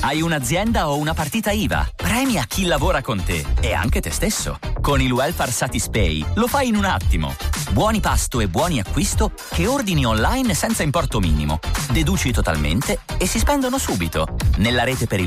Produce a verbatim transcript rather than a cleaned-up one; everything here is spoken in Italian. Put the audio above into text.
Hai un'azienda o una partita I V A? Premia chi lavora con te e anche te stesso. Con il Welfare Satispay lo fai in un attimo. Buoni pasto e buoni acquisto che ordini online senza importo minimo. Deduci totalmente e si spendono subito. Nella rete per il